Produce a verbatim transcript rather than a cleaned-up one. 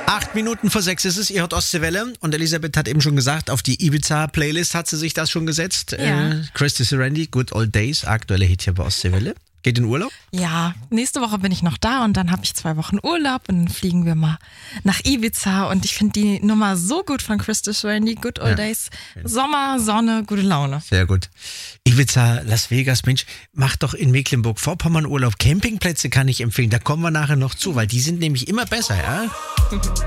Acht Minuten vor sechs ist es, ihr hört Ostseewelle und Elisabeth hat eben schon gesagt, auf die Ibiza-Playlist hat sie sich das schon gesetzt. Ja. Äh, Christy Serendi, Good Old Days, aktuelle Hit hier bei Ostseewelle. Geht in Urlaub? Ja, nächste Woche bin ich noch da und dann habe ich zwei Wochen Urlaub und dann fliegen wir mal nach Ibiza und ich finde die Nummer so gut von Christy Serendi, Good Old Ja. Days. Sommer, Sonne, gute Laune. Sehr gut. Ibiza, Las Vegas, Mensch, mach doch in Mecklenburg-Vorpommern Urlaub. Campingplätze kann ich empfehlen, da kommen wir nachher noch zu, weil die sind nämlich immer besser, ja?